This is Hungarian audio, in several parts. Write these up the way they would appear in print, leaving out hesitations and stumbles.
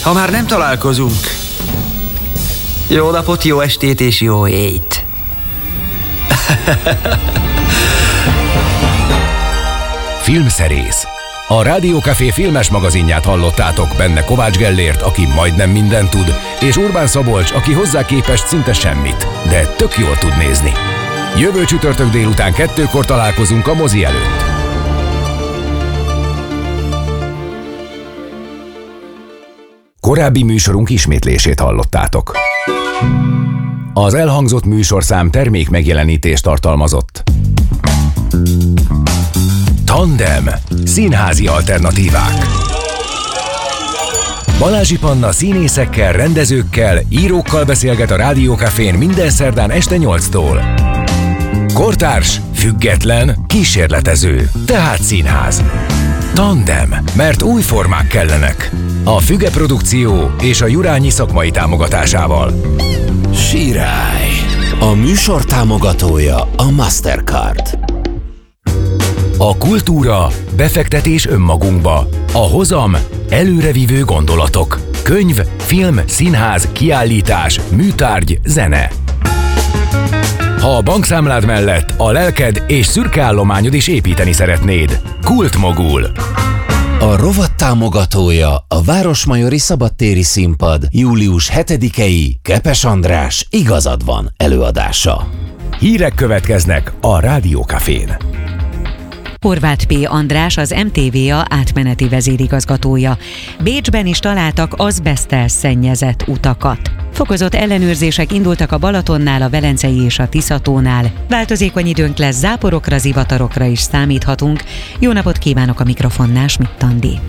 ha már nem találkozunk. Jó napot, jó estét és jó éjt. Filmszerész. A Rádió Café filmes magazinját hallottátok, benne Kovács Gellért, aki majdnem mindent tud, és Urbán Szabolcs, aki hozzá képest szinte semmit, de tök jól tud nézni. Jövő csütörtök délután 2-kor találkozunk a mozi előtt. Korábbi műsorunk ismétlését hallottátok. Az elhangzott műsorszám termék megjelenítést tartalmazott. Tandem. Színházi alternatívák. Balázsi Panna színészekkel, rendezőkkel, írókkal beszélget a Rádió Cafén minden szerdán este 8-tól. Kortárs, független, kísérletező, tehát színház. Tandem, mert új formák kellenek. A Füge Produkció és a Jurányi szakmai támogatásával. Sirály. A műsor támogatója a Mastercard. A kultúra, befektetés önmagunkba. A hozam, előrevívő gondolatok. Könyv, film, színház, kiállítás, műtárgy, zene. Ha a bankszámlád mellett a lelked és szürke állományod is építeni szeretnéd. Kultmogul. A rovat támogatója a Városmajori Szabadtéri Színpad július 7-i Kepes András Igazad van előadása. Hírek következnek a Rádió Cafén. Horváth P. András, az MTVA átmeneti vezérigazgatója. Bécsben is találtak azbeszttel szennyezett utakat. Fokozott ellenőrzések indultak a Balatonnál, a Velencei és a Tiszatónál. Változékony időnk lesz, záporokra, zivatarokra is számíthatunk. Jó napot kívánok, a mikrofonnál Schmidt Andi.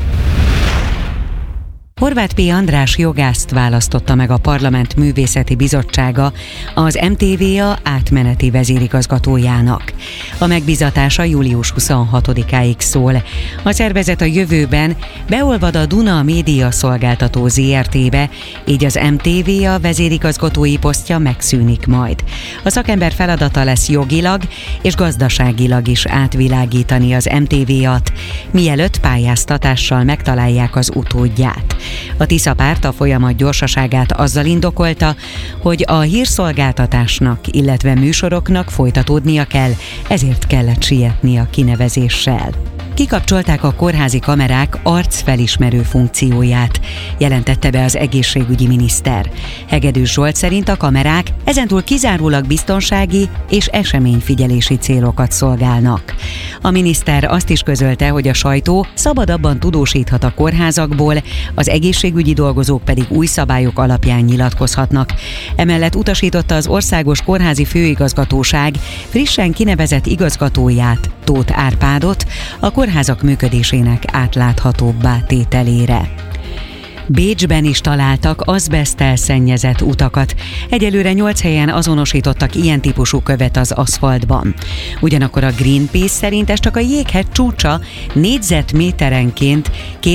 Horváth P. András jogászt választotta meg a Parlament Művészeti Bizottsága az MTVA átmeneti vezérigazgatójának. A megbízatása július 26-áig szól. A szervezet a jövőben beolvad a Duna Média Szolgáltató ZRT-be, így az MTVA vezérigazgatói posztja megszűnik majd. A szakember feladata lesz jogilag és gazdaságilag is átvilágítani az MTVA-t, mielőtt pályáztatással megtalálják az utódját. A Tisza párt a folyamat gyorsaságát azzal indokolta, hogy a hírszolgáltatásnak, illetve műsoroknak folytatódnia kell, ezért kellett sietni a kinevezéssel. Kikapcsolták a kórházi kamerák arcfelismerő funkcióját, jelentette be az egészségügyi miniszter. Hegedűs Zsolt szerint a kamerák ezentúl kizárólag biztonsági és eseményfigyelési célokat szolgálnak. A miniszter azt is közölte, hogy a sajtó szabadabban tudósíthat a kórházakból, az egészségügyi dolgozók pedig új szabályok alapján nyilatkozhatnak. Emellett utasította az Országos Kórházi Főigazgatóság frissen kinevezett igazgatóját, Tóth Árpádot, a kórházak működésének átláthatóbbá tételére. Bécsben is találtak azbeszttel szennyezett utakat. Egyelőre 8 helyen azonosítottak ilyen típusú követ az aszfaltban. Ugyanakkor a Greenpeace szerint ez csak a jéghegy csúcsa, négyzetméterenként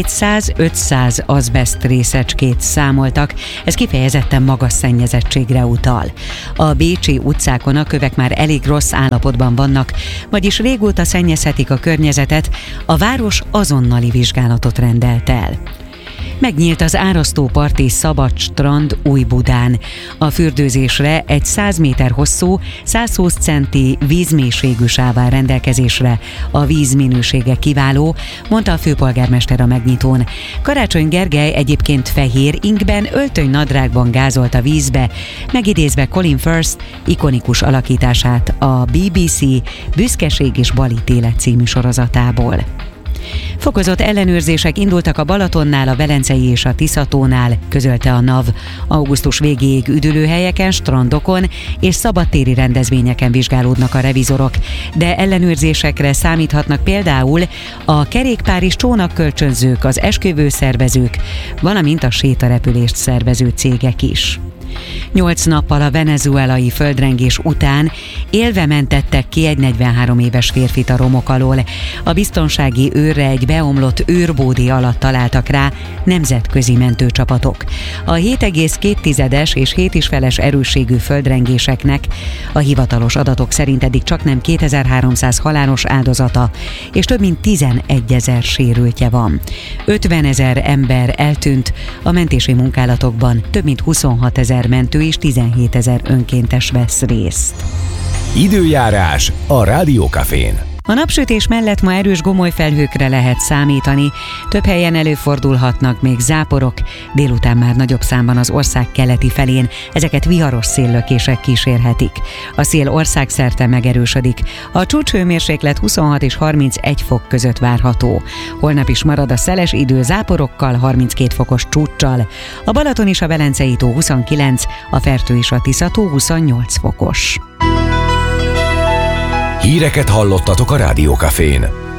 200-500 azbeszt részecskét számoltak. Ez kifejezetten magas szennyezettségre utal. A bécsi utcákon a kövek már elég rossz állapotban vannak, vagyis régóta szennyezhetik a környezetet, a város azonnali vizsgálatot rendelt el. Megnyílt az árasztóparti szabad strand Újbudán. A fürdőzésre egy 100 méter hosszú, 120 centi vízmélységű sáv áll rendelkezésre. A vízminősége kiváló, mondta a főpolgármester a megnyitón. Karácsony Gergely egyébként fehér inkben, öltönynadrágban gázolt a vízbe, megidézve Colin Firth ikonikus alakítását a BBC Büszkeség és balítélet című sorozatából. Fokozott ellenőrzések indultak a Balatonnál, a Velencei és a Tiszatónál, közölte a NAV. Augusztus végéig üdülőhelyeken, strandokon és szabadtéri rendezvényeken vizsgálódnak a revizorok, de ellenőrzésekre számíthatnak például a kerékpár és csónakkölcsönzők, az esküvőszervezők, valamint a sétarepülést szervező cégek is. 8 nappal a venezuelai földrengés után élve mentettek ki egy 43 éves férfit a romok alól. A biztonsági őrre egy beomlott őrbódé alatt találtak rá nemzetközi mentőcsapatok. A 7,2 és 7,5 erősségű földrengéseknek a hivatalos adatok szerint eddig csaknem 2300 halálos áldozata és több mint 11 000 sérültje van. 50 000 ember eltűnt, a mentési munkálatokban több mint 26 000 mentő és 17 000 önkéntes vesz részt. Időjárás a Rádió Cafén. A napsütés mellett ma erős gomolyfelhőkre lehet számítani, több helyen előfordulhatnak még záporok, délután már nagyobb számban az ország keleti felén, ezeket viharos széllökések kísérhetik. A szél országszerte megerősödik, a csúcshőmérséklet 26 és 31 fok között várható. Holnap is marad a szeles idő záporokkal, 32 fokos csúccsal, a Balaton és a Velencei tó 29, a Fertő és a Tisza tó 28 fokos. Híreket hallottatok a Rádió Cafén.